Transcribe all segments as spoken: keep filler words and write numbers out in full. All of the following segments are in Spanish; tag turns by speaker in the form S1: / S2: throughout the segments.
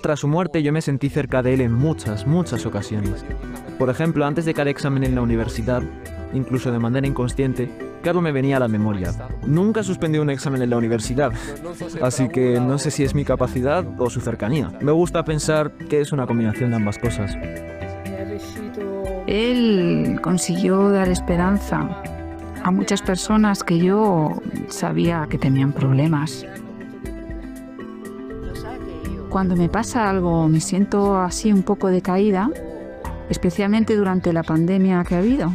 S1: tras su muerte yo me sentí cerca de él en muchas, muchas ocasiones. Por ejemplo, antes de cada examen en la universidad, incluso de manera inconsciente, Carlo me venía a la memoria. Nunca suspendí un examen en la universidad, así que no sé si es mi capacidad o su cercanía. Me gusta pensar que es una combinación de ambas cosas.
S2: Él consiguió dar esperanza a muchas personas que yo sabía que tenían problemas. Cuando me pasa algo, me siento así un poco decaída, especialmente durante la pandemia que ha habido.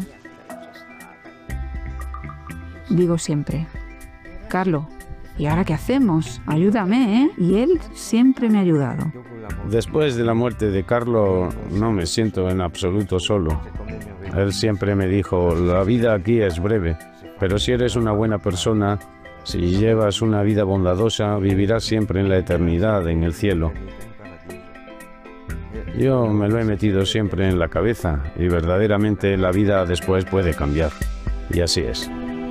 S2: Digo siempre, Carlo, ¿y ahora qué hacemos? Ayúdame, ¿eh? Y él siempre me ha ayudado.
S3: Después de la muerte de Carlo, no me siento en absoluto solo. Él siempre me dijo, la vida aquí es breve, pero si eres una buena persona, si llevas una vida bondadosa, vivirás siempre en la eternidad, en el cielo. Yo me lo he metido siempre en la cabeza y verdaderamente la vida después puede cambiar. Y así es.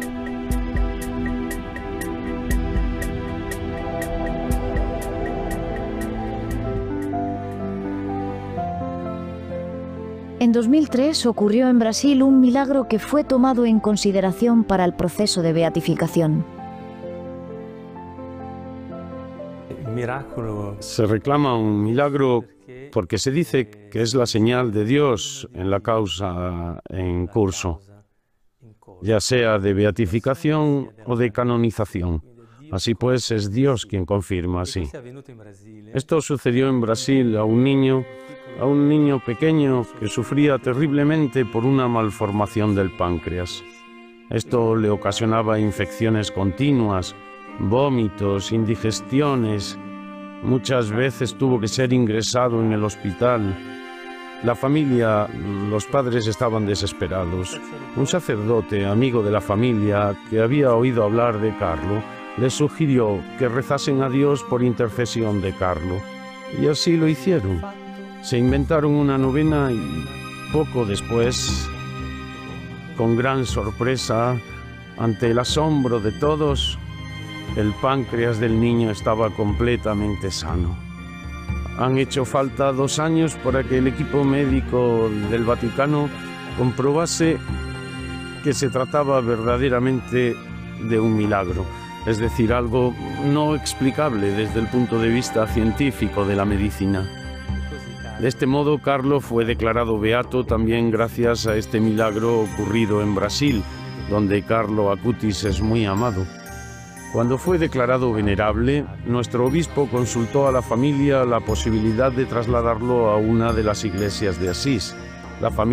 S4: En dos mil tres ocurrió en Brasil un milagro que fue tomado en consideración para el proceso de beatificación.
S3: Se reclama un milagro porque se dice que es la señal de Dios en la causa en curso, ya sea de beatificación o de canonización. Así pues, es Dios quien confirma así. Esto sucedió en Brasil a un niño, a un niño pequeño que sufría terriblemente por una malformación del páncreas. Esto le ocasionaba infecciones continuas, vómitos, indigestiones. Muchas veces tuvo que ser ingresado en el hospital. La familia, los padres estaban desesperados. Un sacerdote, amigo de la familia, que había oído hablar de Carlo, les sugirió que rezasen a Dios por intercesión de Carlo. Y así lo hicieron. Se inventaron una novena y poco después, con gran sorpresa, ante el asombro de todos, el páncreas del niño estaba completamente sano. Han hecho falta dos años para que el equipo médico del Vaticano comprobase que se trataba verdaderamente de un milagro, es decir, algo no explicable desde el punto de vista científico de la medicina. De este modo, Carlo fue declarado beato también gracias a este milagro ocurrido en Brasil, donde Carlo Acutis es muy amado. Cuando fue declarado venerable, nuestro obispo consultó a la familia la posibilidad de trasladarlo a una de las iglesias de Asís. La familia